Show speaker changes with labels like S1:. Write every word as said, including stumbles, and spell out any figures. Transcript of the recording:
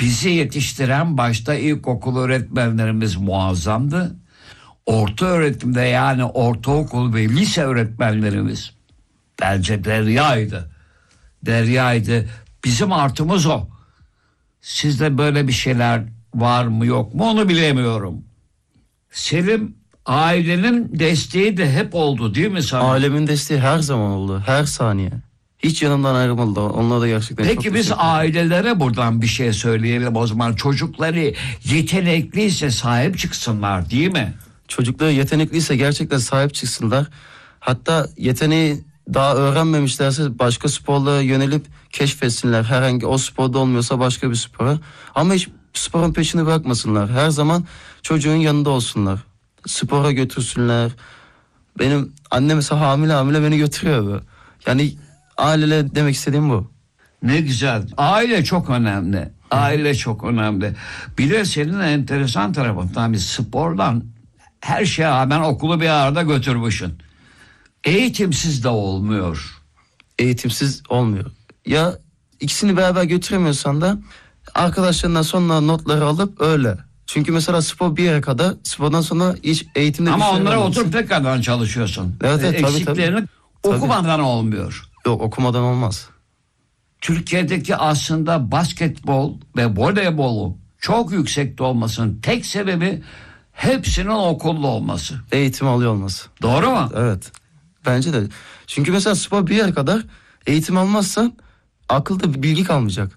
S1: Bizi yetiştiren başta ilkokul öğretmenlerimiz muazzamdı. Orta öğretimde yani ortaokul ve lise öğretmenlerimiz bence deryaydı. Deryaydı. Bizim artımız o. Sizde böyle bir şeyler var mı yok mu onu bilemiyorum. Selim, ailenin desteği de hep oldu değil mi sana?
S2: Ailemin desteği her zaman oldu. Her saniye. Hiç yanımdan ayrılmadı. Onlara da gerçekten çok
S1: Peki biz
S2: teşekkür ederim.
S1: ailelere buradan bir şey söyleyelim o zaman. Çocukları yetenekliyse sahip çıksınlar değil mi?
S2: Çocukları yetenekliyse gerçekten sahip çıksınlar. Hatta yeteneği daha öğrenmemişlerse başka sporlara yönelip keşfetsinler. Herhangi o sporda olmuyorsa başka bir spora. Ama hiç sporun peşini bırakmasınlar. Her zaman çocuğun yanında olsunlar. Spora götürsünler. Benim annem mesela hamile hamile beni götürüyordu. Yani ailele demek istediğim bu.
S1: Ne güzel. Aile çok önemli. Aile çok önemli. Bir de senin enteresan tarafın tabii spordan her şeye rağmen okulu bir arada götürmüşsün. Eğitimsiz de olmuyor.
S2: Eğitimsiz olmuyor. Ya ikisini beraber götüremiyorsan da arkadaşlarından sonra notları alıp öyle. Çünkü mesela spor bir yere kadar, spordan sonra hiç eğitimde bir
S1: Ama
S2: şey
S1: onlara
S2: öğrenmezsin.
S1: oturup tekrardan çalışıyorsun.
S2: Evet, evet, tabii,
S1: Eksiklerini
S2: tabii.
S1: okumadan olmuyor.
S2: Yok, okumadan olmaz.
S1: Türkiye'deki aslında basketbol ve voleybolun çok yüksekte olmasının tek sebebi hepsinin okulda olması.
S2: Eğitim alıyor olması.
S1: Doğru mu?
S2: Evet. Bence de. Çünkü mesela spor bir yere kadar eğitim almazsan akılda bir bilgi kalmayacak.